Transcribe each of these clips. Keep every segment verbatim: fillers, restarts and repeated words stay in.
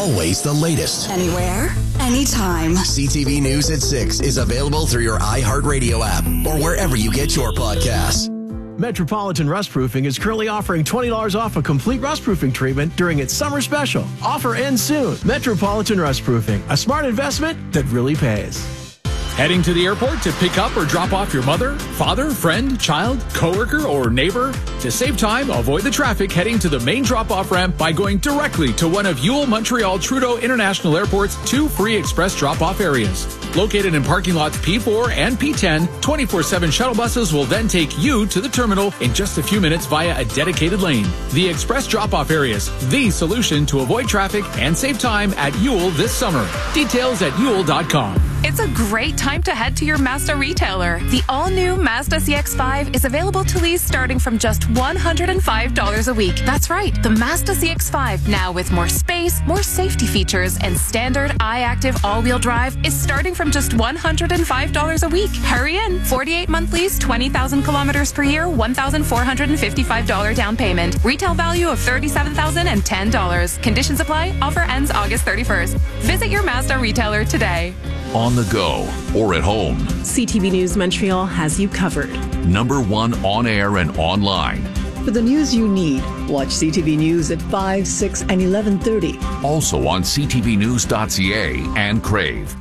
always the latest. Anywhere, anytime. C T V News at six is available through your iHeartRadio app or wherever you get your podcasts. Metropolitan Rust Proofing is currently offering twenty dollars off a complete rust proofing treatment during its summer special. Offer ends soon. Metropolitan Rust Proofing, a smart investment that really pays. Heading to the airport to pick up or drop off your mother, father, friend, child, coworker, or neighbor? To save time, avoid the traffic heading to the main drop-off ramp by going directly to one of Yule Montreal Trudeau International Airport's two free express drop-off areas. Located in parking lots P four and P ten, twenty-four seven shuttle buses will then take you to the terminal in just a few minutes via a dedicated lane. The express drop-off areas, the solution to avoid traffic and save time at Yule this summer. Details at yule dot com. It's a great time to head to your Mazda retailer. The all-new Mazda C X five is available to lease starting from just one hundred five dollars a week. That's right, the Mazda C X five, now with more space, more safety features, and standard iActive all-wheel drive, is starting from just one hundred five dollars a week. Hurry in. forty-eight month lease, twenty thousand kilometers per year, one thousand four hundred fifty-five dollars down payment. Retail value of thirty-seven thousand ten dollars. Conditions apply. Offer ends August thirty-first. Visit your Mazda retailer today. On the go or at home, C T V News Montreal has you covered. Number one on air and online. For the news you need, watch C T V News at five, six, and eleven thirty. Also on c t v news dot c a and Crave.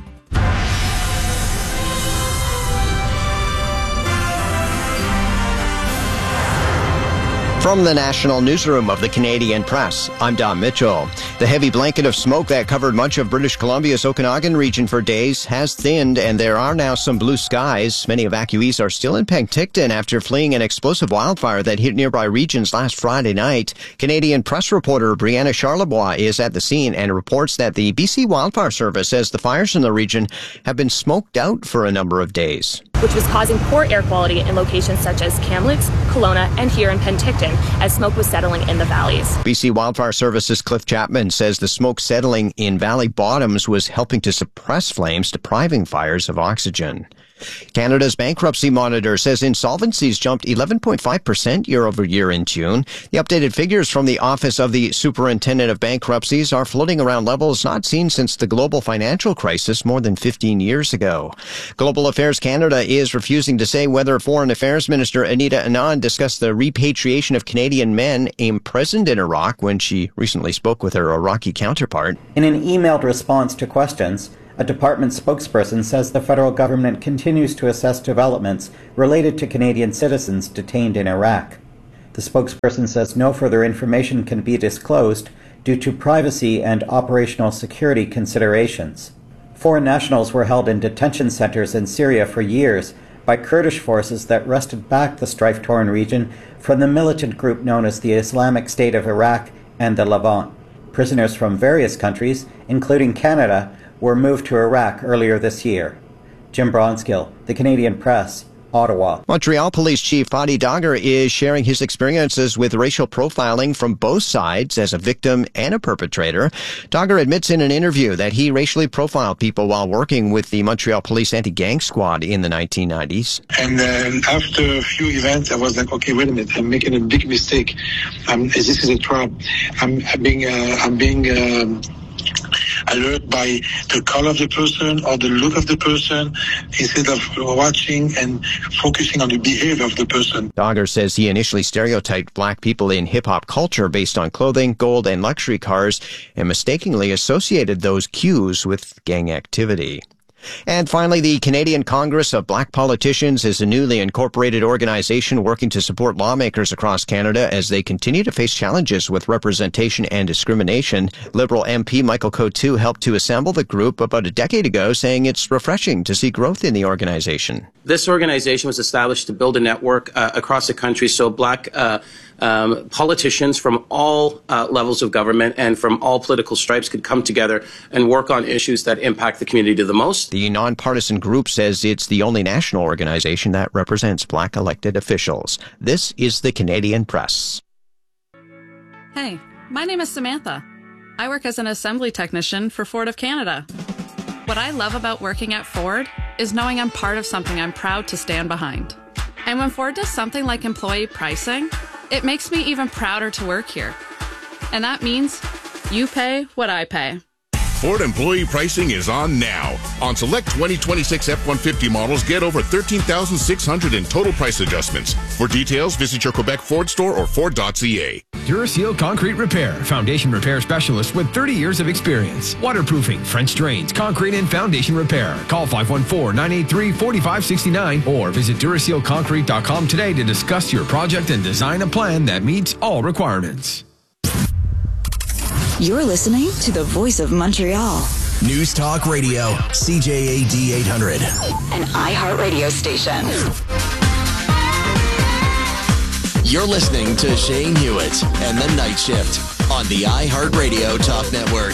From the National Newsroom of the Canadian Press, I'm Don Mitchell. The heavy blanket of smoke that covered much of British Columbia's Okanagan region for days has thinned, and there are now some blue skies. Many evacuees are still in Penticton after fleeing an explosive wildfire that hit nearby regions last Friday night. Canadian Press reporter Brianna Charlebois is at the scene and reports that the B C Wildfire Service says the fires in the region have been smoked out for a number of days, which was causing poor air quality in locations such as Kamloops, Kelowna, and here in Penticton, as smoke was settling in the valleys. B C Wildfire Service's Cliff Chapman says the smoke settling in valley bottoms was helping to suppress flames, depriving fires of oxygen. Canada's bankruptcy monitor says insolvencies jumped eleven point five percent year over year in June. The updated figures from the Office of the Superintendent of Bankruptcies are floating around levels not seen since the global financial crisis more than fifteen years ago. Global Affairs Canada is refusing to say whether Foreign Affairs Minister Anita Anand discussed the repatriation of Canadian men imprisoned in Iraq when she recently spoke with her Iraqi counterpart. In an emailed response to questions, a department spokesperson says the federal government continues to assess developments related to Canadian citizens detained in Iraq. The spokesperson says no further information can be disclosed due to privacy and operational security considerations. Foreign nationals were held in detention centers in Syria for years by Kurdish forces that wrested back the strife-torn region from the militant group known as the Islamic State of Iraq and the Levant. Prisoners from various countries, including Canada, were moved to Iraq earlier this year. Jim Bronskill, The Canadian Press, Ottawa. Montreal Police Chief Fadi Dagher is sharing his experiences with racial profiling from both sides as a victim and a perpetrator. Dagher admits in an interview that he racially profiled people while working with the Montreal Police Anti-Gang Squad in the nineteen nineties. And uh, after a few events, I was like, okay, wait a minute, I'm making a big mistake. Um, this is a trap. I'm, I'm being, uh, I'm being, um, alert by the color of the person or the look of the person instead of watching and focusing on the behavior of the person. Dagher says he initially stereotyped black people in hip-hop culture based on clothing, gold, and luxury cars, and mistakenly associated those cues with gang activity. And finally, the Canadian Congress of Black Politicians is a newly incorporated organization working to support lawmakers across Canada as they continue to face challenges with representation and discrimination. Liberal M P Michael Coutu helped to assemble the group about a decade ago, saying it's refreshing to see growth in the organization. This organization was established to build a network uh, across the country so black uh, um, politicians from all uh, levels of government and from all political stripes could come together and work on issues that impact the community the most. The nonpartisan group says it's the only national organization that represents black elected officials. This is the Canadian Press. Hey, my name is Samantha. I work as an assembly technician for Ford of Canada. What I love about working at Ford is knowing I'm part of something I'm proud to stand behind. And when Ford does something like employee pricing, it makes me even prouder to work here. And that means you pay what I pay. Ford employee pricing is on now. On select twenty twenty-six F one fifty models, get over thirteen thousand six hundred dollars in total price adjustments. For details, visit your Quebec Ford store or Ford dot C A. Duraseal Concrete Repair, foundation repair specialist with thirty years of experience. Waterproofing, French drains, concrete and foundation repair. Call five one four, nine eight three, four five six nine or visit Duraseal Concrete dot com today to discuss your project and design a plan that meets all requirements. You're listening to the Voice of Montreal. News Talk Radio, C J A D eight hundred. An iHeartRadio station. You're listening to Shane Hewitt and the Night Shift on the iHeartRadio Talk Network.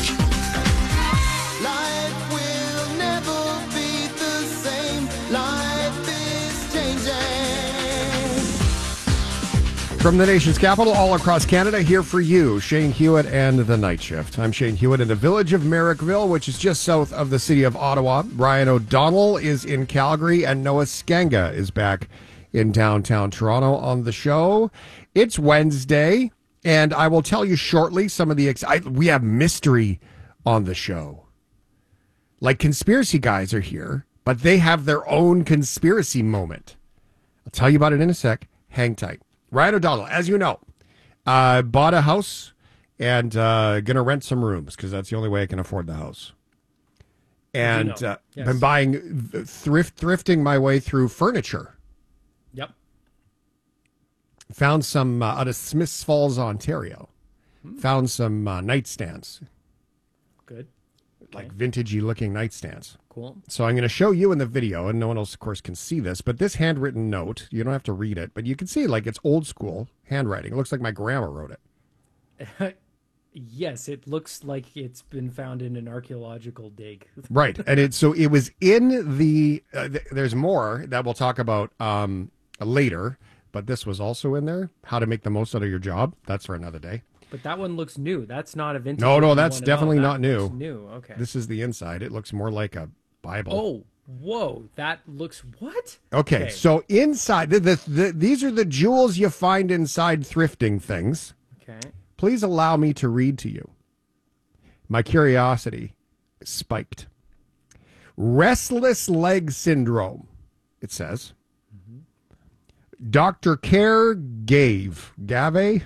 Life will never be the same. Life is changing. From the nation's capital, all across Canada, here for you, Shane Hewitt and the Night Shift. I'm Shane Hewitt in the village of Merrickville, which is just south of the city of Ottawa. Ryan O'Donnell is in Calgary, and Noah Skanga is back in downtown Toronto on the show. It's Wednesday, and I will tell you shortly some of the... Ex- I, we have mystery on the show. Like, conspiracy guys are here, but they have their own conspiracy moment. I'll tell you about it in a sec. Hang tight. Ryan O'Donnell, as you know, uh, bought a house and uh, going to rent some rooms because that's the only way I can afford the house. And you know. uh, yes. been buying, thrift, thrifting my way through furniture. Yep. Found some uh, out of Smiths Falls, Ontario. Hmm. Found some uh, nightstands. Good. Okay. Like vintagey looking nightstands. Cool. So I'm going to show you in the video, and no one else, of course, can see this, but this handwritten note, you don't have to read it, but you can see, like, it's old school handwriting. It looks like my grandma wrote it. Yes, it looks like it's been found in an archaeological dig. Right. And it so it was in the, uh, th- there's more that we'll talk about um, later, but this was also in there. How to make the most out of your job. That's for another day. But that one looks new. That's not a vintage. No, no, that's definitely that not new. New, okay. This is the inside. It looks more like a Bible. Oh, whoa. That looks what? Okay, okay. So inside, the, the, the, these are the jewels you find inside thrifting things. Okay. Please allow me to read to you. My curiosity spiked. Restless leg syndrome, it says. Mm-hmm. Doctor Care gave, Gave,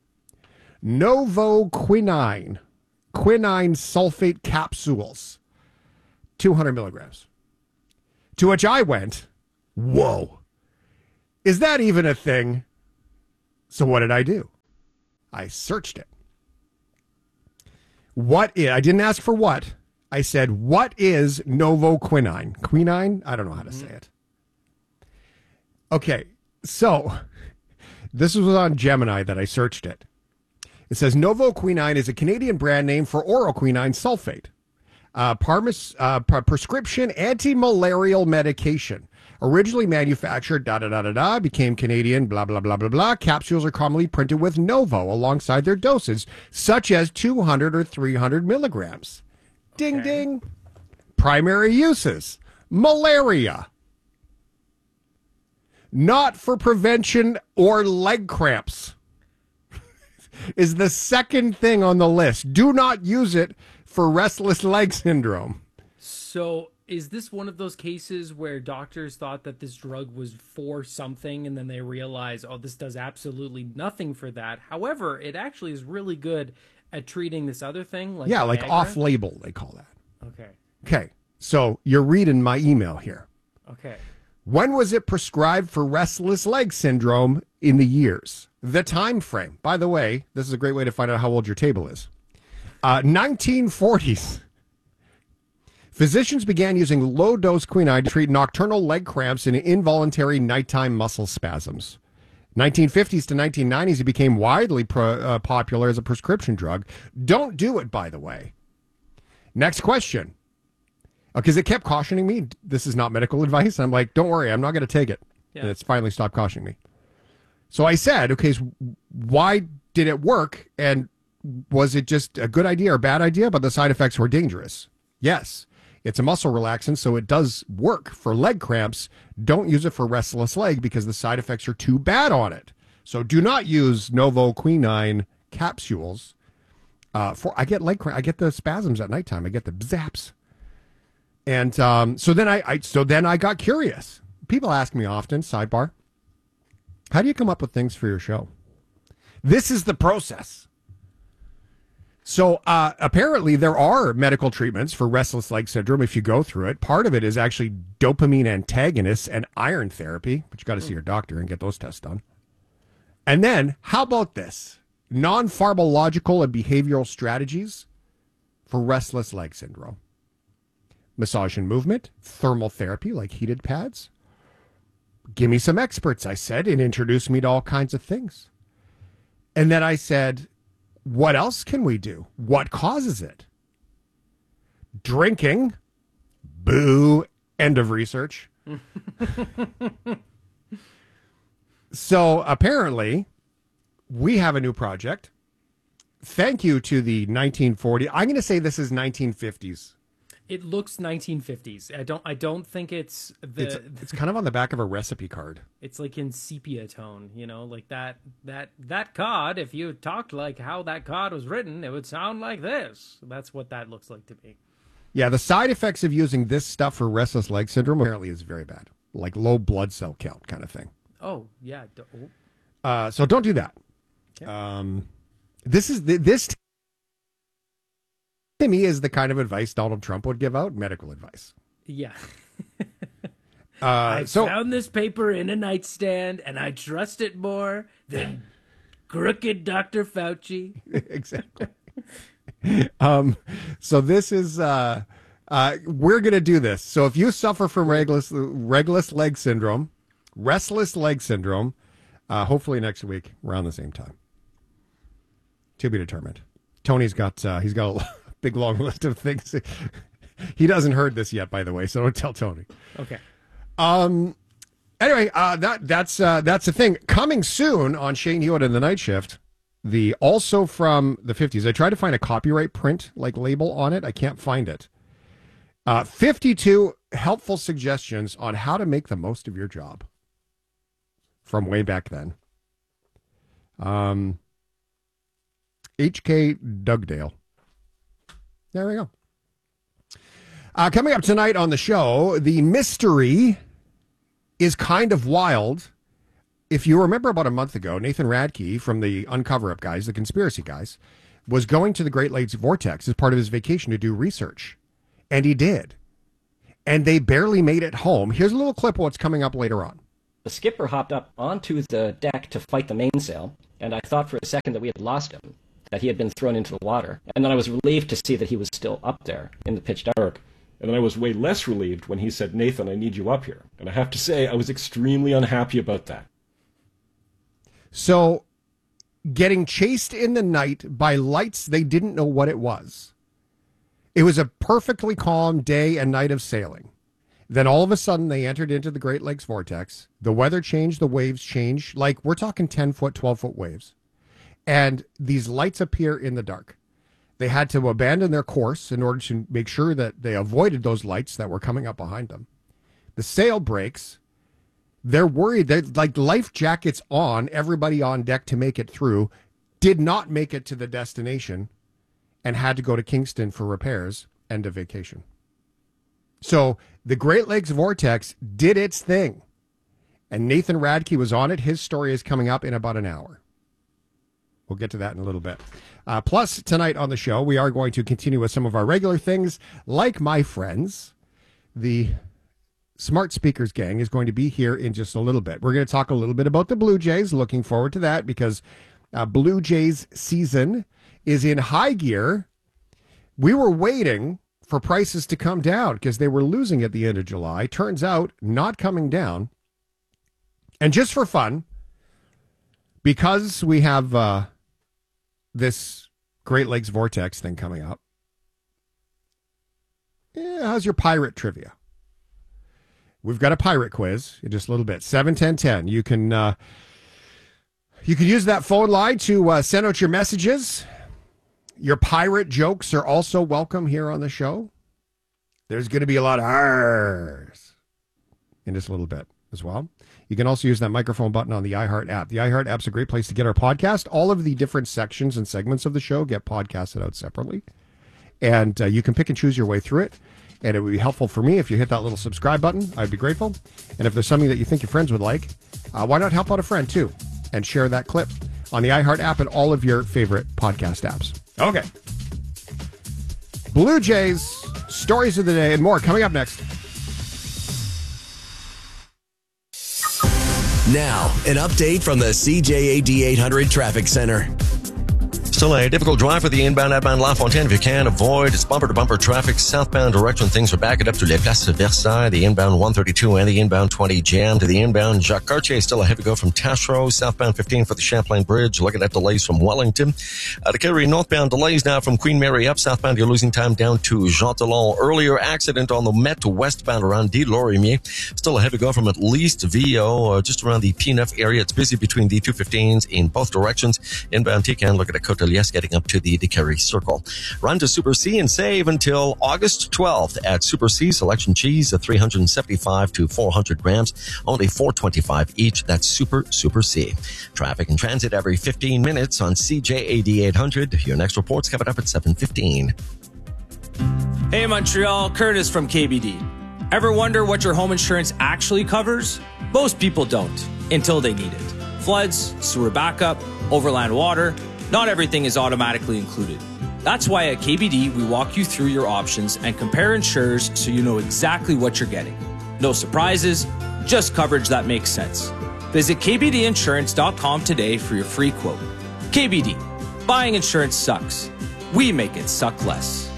Novoquinine, quinine sulfate capsules, two hundred milligrams. To which I went, whoa, is that even a thing? So what did I do? I searched it. What is, I didn't ask for what. I said, what is Novoquinine? Quinine? I don't know how to say it. Okay, so this was on Gemini that I searched it. It says Novoquinine is a Canadian brand name for oral quinine sulfate, uh, parmas, uh, prescription anti-malarial medication. Originally manufactured, da-da-da-da-da, became Canadian, blah, blah, blah, blah, blah. Capsules are commonly printed with Novo alongside their doses, such as two hundred or three hundred milligrams. Ding, okay. Ding. Primary uses. Malaria. Not for prevention or leg cramps. Is the second thing on the list. Do not use it for restless leg syndrome. So... is this one of those cases where doctors thought that this drug was for something and then they realize, oh, this does absolutely nothing for that? However, it actually is really good at treating this other thing. Like yeah, Viagra. Like off-label, they call that. Okay. Okay, so you're reading my email here. Okay. When was it prescribed for restless leg syndrome in the years? The time frame. By the way, this is a great way to find out how old your table is. Uh, nineteen forties. Physicians began using low-dose quinine to treat nocturnal leg cramps and involuntary nighttime muscle spasms. nineteen fifties to nineteen nineties, it became widely pro, uh, popular as a prescription drug. Don't do it, by the way. Next question. Because it kept cautioning me, this is not medical advice. I'm like, don't worry, I'm not going to take it. Yeah. And it's finally stopped cautioning me. So I said, okay, so why did it work? And was it just a good idea or a bad idea? But the side effects were dangerous. Yes. It's a muscle relaxant, so it does work for leg cramps. Don't use it for restless leg because the side effects are too bad on it. So do not use Novoquinine capsules Uh, for I get leg cramp, I get the spasms at nighttime. I get the zaps, and um, so then I, I so then I got curious. People ask me often, sidebar, how do you come up with things for your show? This is the process. So uh, apparently there are medical treatments for restless leg syndrome if you go through it. Part of it is actually dopamine antagonists and iron therapy, but you got to see your doctor and get those tests done. And then, how about this? Non-pharmacological and behavioral strategies for restless leg syndrome. Massage and movement, thermal therapy like heated pads. Give me some experts, I said, and introduce me to all kinds of things. And then I said, what else can we do? What causes it? Drinking. Boo. End of research. So apparently, we have a new project. Thank you to the nineteen forty. I'm going to say this is nineteen fifties. It looks nineteen fifties. I don't. I don't think it's the. It's, it's kind of on the back of a recipe card. It's like in sepia tone, you know, like that. That that card. If you talked like how that card was written, it would sound like this. That's what that looks like to me. Yeah, the side effects of using this stuff for restless leg syndrome apparently is very bad, like low blood cell count kind of thing. Oh yeah. Oh. Uh, so don't do that. Okay. Um, this is this to me is the kind of advice Donald Trump would give out, medical advice. Yeah. uh, I so, found this paper in a nightstand, and I trust it more than crooked Doctor Fauci. Exactly. um, so this is uh, uh, we're gonna do this. So if you suffer from restless restless leg syndrome, restless leg syndrome, uh, hopefully next week around the same time. To be determined. Tony's got uh, he's got a big long list of things. He doesn't heard this yet, by the way, so don't tell Tony. Okay. Um. Anyway, uh, that that's uh, that's the thing coming soon on Shane Hewitt and the Night Shift. The also from the fifties. I tried to find a copyright print like label on it. I can't find it. Uh, fifty-two helpful suggestions on how to make the most of your job from way back then. Um. H K Dugdale. There we go. Uh, coming up tonight on the show, the mystery is kind of wild. If you remember about a month ago, Nathan Radke from the Uncover Up guys, the conspiracy guys, was going to the Great Lakes Vortex as part of his vacation to do research. And he did. And they barely made it home. Here's a little clip of what's coming up later on. The skipper hopped up onto the deck to fight the mainsail, and I thought for a second that we had lost him, that he had been thrown into the water. And then I was relieved to see that he was still up there in the pitch dark. And then I was way less relieved when he said, "Nathan, I need you up here." And I have to say, I was extremely unhappy about that. So, getting chased in the night by lights they didn't know what it was. It was a perfectly calm day and night of sailing. Then all of a sudden they entered into the Great Lakes Vortex. The weather changed, the waves changed. Like, we're talking ten-foot, twelve-foot waves. And these lights appear in the dark. They had to abandon their course in order to make sure that they avoided those lights that were coming up behind them. The sail breaks. They're worried. They're like life jackets on, everybody on deck to make it through, did not make it to the destination and had to go to Kingston for repairs. End of vacation. So the Great Lakes Vortex did its thing. And Nathan Radke was on it. His story is coming up in about an hour. We'll get to that in a little bit. Uh, plus, tonight on the show, we are going to continue with some of our regular things, like my friends. The Smart Speakers gang is going to be here in just a little bit. We're going to talk a little bit about the Blue Jays. Looking forward to that because uh, Blue Jays season is in high gear. We were waiting for prices to come down because they were losing at the end of July. Turns out, not coming down. And just for fun, because we have uh, this Great Lakes Vortex thing coming up, yeah, how's your pirate trivia? We've got a pirate quiz in just a little bit. seven ten ten. You can uh, you can use that phone line to uh, send out your messages. Your pirate jokes are also welcome here on the show. There's going to be a lot of R's in just a little bit. as well. You can also use that microphone button on the iHeart app. The iHeart app's a great place to get our podcast. All of the different sections and segments of the show get podcasted out separately. And uh, you can pick and choose your way through it. And it would be helpful for me if you hit that little subscribe button. I'd be grateful. And if there's something that you think your friends would like, uh, why not help out a friend too and share that clip on the iHeart app and all of your favorite podcast apps. Okay. Blue Jays, stories of the day, and more coming up next. Now, an update from the C J A D eight hundred Traffic Center. Still a difficult drive for the inbound outbound La Fontaine. If you can avoid, it's bumper-to-bumper traffic. Southbound direction, things are backed up to Les Places Versailles. The inbound one thirty-two and the inbound twenty jammed. To the inbound Jacques Cartier, still a heavy go from Taschereau. Southbound fifteen for the Champlain Bridge. Looking at delays from Wellington. Uh, to carry northbound delays now from Queen Mary up. Southbound, you're losing time down to Jean Talon. Earlier accident on the Met to westbound around D. Lorimier. Still a heavy go from at least V O, uh, just around the P N F area. It's busy between the two fifteens in both directions. Inbound Tican, looking at Côte Yes, getting up to the DeCarry Circle. Run to Super C and save until August twelfth at Super C. Selection cheese at three seventy-five to four hundred grams, only four twenty-five each. That's Super Super C. Traffic and transit every fifteen minutes on C J A D eight hundred. Your next report's coming up at seven fifteen. Hey Montreal, Curtis from K B D. Ever wonder what your home insurance actually covers? Most people don't until they need it. Floods, sewer backup, overland water. Not everything is automatically included. That's why at K B D, we walk you through your options and compare insurers so you know exactly what you're getting. No surprises, just coverage that makes sense. Visit K B D insurance dot com today for your free quote. K B D, buying insurance sucks. We make it suck less.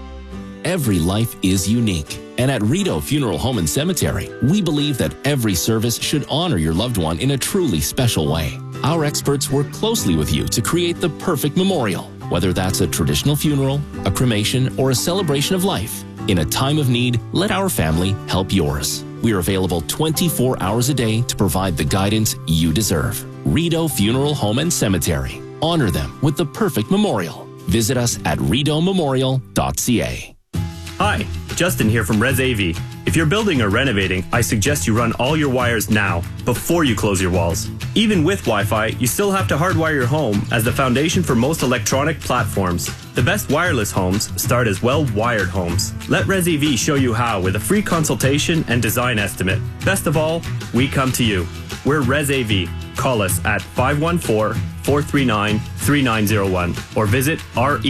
Every life is unique. And at Rideau Funeral Home and Cemetery, we believe that every service should honor your loved one in a truly special way. Our experts work closely with you to create the perfect memorial, whether that's a traditional funeral, a cremation, or a celebration of life. In a time of need, let our family help yours. We are available twenty-four hours a day to provide the guidance you deserve. Rideau Funeral Home and Cemetery. Honor them with the perfect memorial. Visit us at rideau memorial dot c a. Hi, Justin here from Res A V. If you're building or renovating, I suggest you run all your wires now, before you close your walls. Even with Wi-Fi, you still have to hardwire your home as the foundation for most electronic platforms. The best wireless homes start as well-wired homes. Let Res A V show you how with a free consultation and design estimate. Best of all, we come to you. We're Res A V. Call us at five one four, four three nine, three nine zero one or visit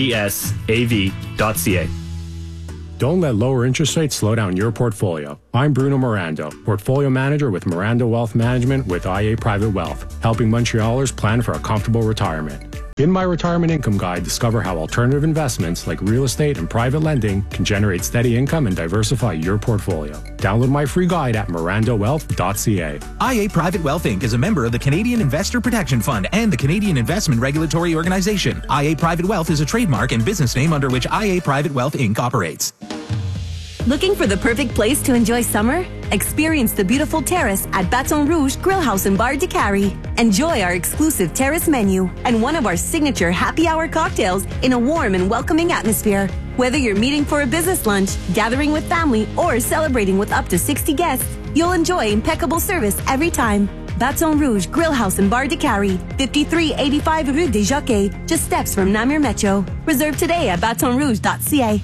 resav dot c a. Don't let lower interest rates slow down your portfolio. I'm Bruno Mirando, Portfolio Manager with Mirando Wealth Management with I A Private Wealth, helping Montrealers plan for a comfortable retirement. In my Retirement Income Guide, discover how alternative investments like real estate and private lending can generate steady income and diversify your portfolio. Download my free guide at mirando wealth dot c a. I A Private Wealth Incorporated is a member of the Canadian Investor Protection Fund and the Canadian Investment Regulatory Organization. I A Private Wealth is a trademark and business name under which I A Private Wealth Incorporated operates. Looking for the perfect place to enjoy summer? Experience the beautiful terrace at Baton Rouge Grill House and Bar DeCarry. Enjoy our exclusive terrace menu and one of our signature happy hour cocktails in a warm and welcoming atmosphere. Whether you're meeting for a business lunch, gathering with family, or celebrating with up to sixty guests, you'll enjoy impeccable service every time. Baton Rouge Grill House and Bar DeCarry, fifty-three eighty-five Rue des Jockeys, just steps from Namur Metro. Reserve today at baton rouge dot c a.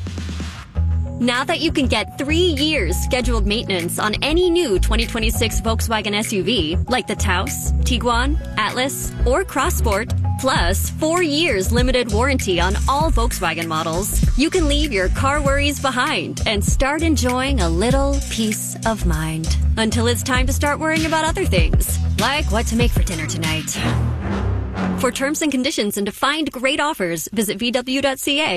Now that you can get three years scheduled maintenance on any new twenty twenty-six Volkswagen S U V, like the Taos, Tiguan, Atlas, or Crossport, plus four years limited warranty on all Volkswagen models, you can leave your car worries behind and start enjoying a little peace of mind. Until it's time to start worrying about other things, like what to make for dinner tonight. For terms and conditions and to find great offers, visit v w dot c a.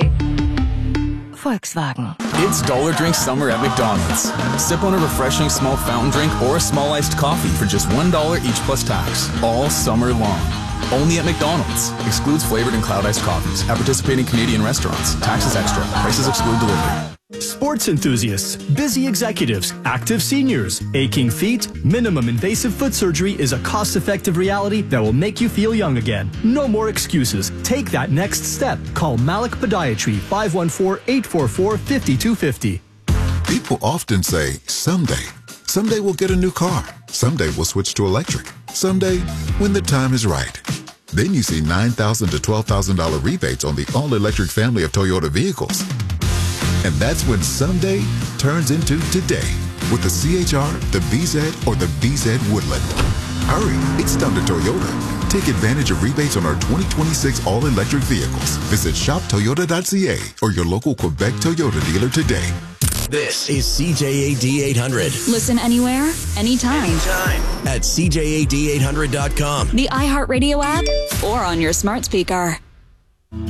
Volkswagen. It's Dollar Drink Summer at McDonald's. Sip on a refreshing small fountain drink or a small iced coffee for just one dollar each plus tax, all summer long. Only at McDonald's. Excludes flavored and cloud iced coffees. At participating Canadian restaurants. Taxes extra. Prices exclude delivery. Sports enthusiasts, busy executives, active seniors, aching feet, minimum invasive foot surgery is a cost-effective reality that will make you feel young again. No more excuses. Take that next step. Call Malik Podiatry, five one four, eight four four, five two five zero. People often say, someday. Someday we'll get a new car. Someday we'll switch to electric. Someday, when the time is right. Then you see nine thousand dollars to twelve thousand dollars rebates on the all-electric family of Toyota vehicles. And that's when someday turns into today with the C H R, the B Z, or the B Z Woodland. Hurry, it's time to Toyota. Take advantage of rebates on our twenty twenty-six all-electric vehicles. Visit shop toyota dot c a or your local Quebec Toyota dealer today. This is C J A D eight hundred. Listen anywhere, anytime. Anytime. At C J A D eight hundred dot com. The iHeartRadio app or on your smart speaker.